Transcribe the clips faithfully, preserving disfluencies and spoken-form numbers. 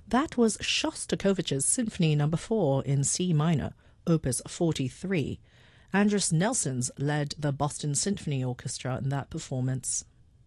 That was Shostakovich's Symphony Number Four in C minor, Opus forty-three. Andris Nelsons led the Boston Symphony Orchestra in that performance.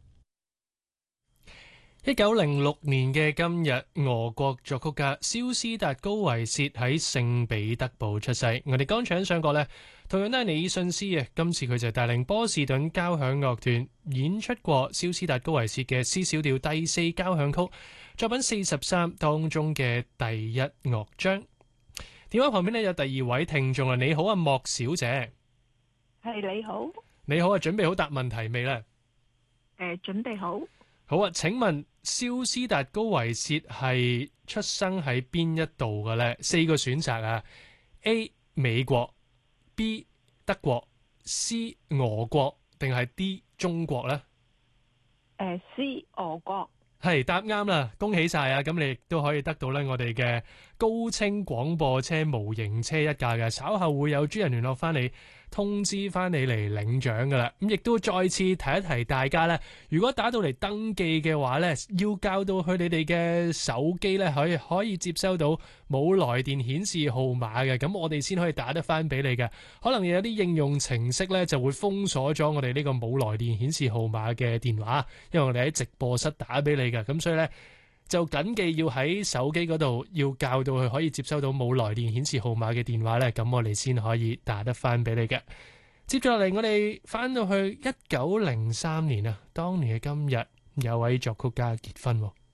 一九零六年嘅今日，俄國作曲家肖斯達高維薛喺聖彼得堡出世。我哋剛唱上過呢，同樣都係李信斯啊。今次佢就帶領波士頓交響樂團演出過肖斯達高維薛嘅 C 小調第四交響曲作品四十三當中嘅第一樂章。電話旁邊呢，有第二位聽眾啊，你好啊，莫小姐。 係你好。 你好啊，準備好答問題未呢？ 誒，準備好。 好啊，請問肖斯達高維薛係出生喺邊一度嘅呢？四個選擇啊 ：A 美國、B 德國、C 俄國定係 D 中國呢？ 誒 C 俄國。 係答啱啦，恭喜晒啊！咁你亦都可以得到咧我哋嘅高清廣播車模型車一架嘅，稍後會有主人聯絡翻你，通知翻你嚟領獎噶啦。咁亦都再次提一提大家咧，如果打到嚟登記嘅話咧，要校到去你哋嘅手機咧，可以可以接收到冇來電顯示號碼嘅，咁我哋先可以打得翻俾你嘅。可能有啲應用程式咧就會封鎖咗我哋呢個冇來電顯示號碼嘅電話，因為我哋喺直播室打俾你嘅，咁所以咧就謹記要喺手機嗰度要校到佢可以接收到冇來電顯示號碼嘅電話咧，咁我哋先可以打得翻俾你嘅。接住落嚟，我哋翻到去一九零三年啊，當年嘅今日有位作曲家結婚喎。